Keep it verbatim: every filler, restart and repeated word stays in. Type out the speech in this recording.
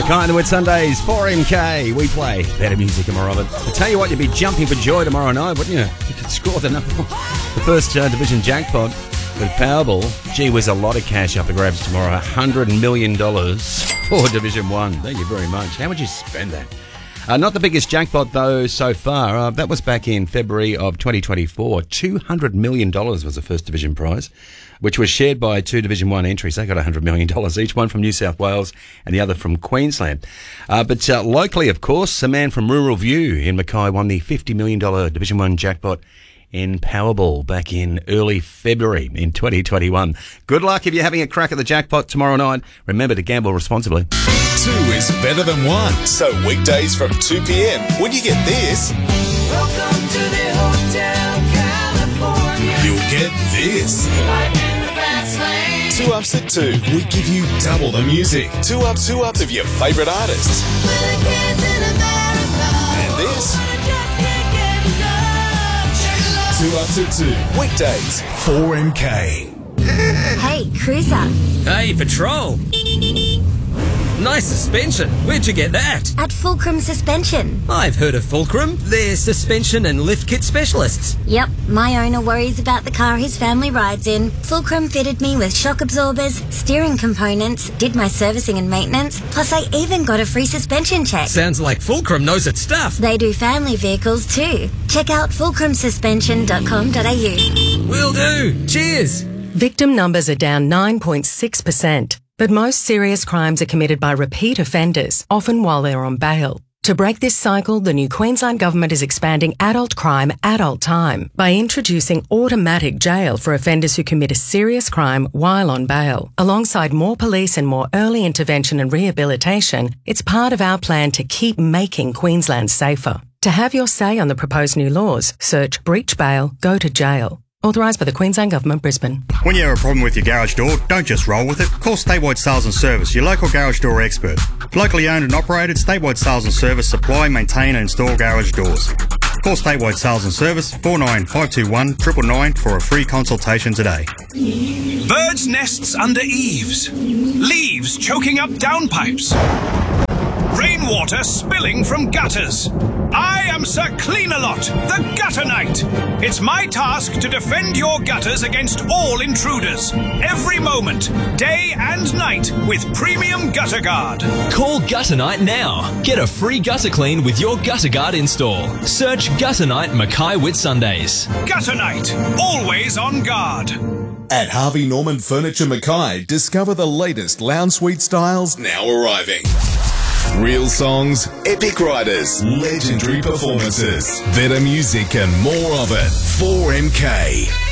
Mackay and the Whitsundays, four M K. We play better music and more of it. I tell you what, you'd be jumping for joy tomorrow night, wouldn't you? You could score the number the first uh, division jackpot with Powerball. Gee whiz, a lot of cash up for grabs tomorrow. one hundred million dollars for Division one. Thank you very much. How would you spend that? Uh, not the biggest jackpot, though, so far. Uh, that was back in February of twenty twenty-four. two hundred million dollars was the first division prize, which was shared by two Division one entries. They got one hundred million dollars each, one from New South Wales and the other from Queensland. Uh, but uh, locally, of course, a man from Rural View in Mackay won the fifty million dollars Division one jackpot in Powerball back in early February in twenty twenty-one. Good luck if you're having a crack at the jackpot tomorrow night. Remember to gamble responsibly. Two is better than one. So weekdays from two p.m. when you get this, Welcome to the Hotel California. you'll get this. Life in the fast lane. Two ups at two, we give you double the music. Two ups, two ups of your favourite artists. With the kids in America. And this, I just can't get enough. two ups at two, weekdays, four M K. Hey, Cruiser. Hey, Patrol. Nice suspension. Where'd you get that? At Fulcrum Suspension. I've heard of Fulcrum. They're suspension and lift kit specialists. Yep, my owner worries about the car his family rides in. Fulcrum fitted me with shock absorbers, steering components, did my servicing and maintenance, plus I even got a free suspension check. Sounds like Fulcrum knows its stuff. They do family vehicles too. Check out fulcrum suspension dot com dot a u. Will do. Cheers. Victim numbers are down nine point six percent, but most serious crimes are committed by repeat offenders, often while they're on bail. To break this cycle, the new Queensland Government is expanding adult crime, adult time by introducing automatic jail for offenders who commit a serious crime while on bail. Alongside more police and more early intervention and rehabilitation, it's part of our plan to keep making Queensland safer. To have your say on the proposed new laws, search breach bail, go to jail. Authorised by the Queensland Government, Brisbane. When you have a problem with your garage door, don't just roll with it. Call Statewide Sales and Service, your local garage door expert. Locally owned and operated, Statewide Sales and Service supply, maintain and install garage doors. Call Statewide Sales and Service four nine five two one nine nine nine for a free consultation today. Birds' nests under eaves. Leaves choking up downpipes. Rainwater spilling from gutters. I am Sir Clean-a-Lot, the Gutter Knight. It's my task to defend your gutters against all intruders. Every moment, day and night, with Premium Gutter Guard. Call Gutter Night now. Get a free gutter clean with your Gutter Guard install. Search Gutter Night Mackay Whitsundays. Gutter Knight, always on guard. At Harvey Norman Furniture Mackay, discover the latest lounge suite styles now arriving. Real songs, epic riders, legendary performances, better music and more of it. four M K.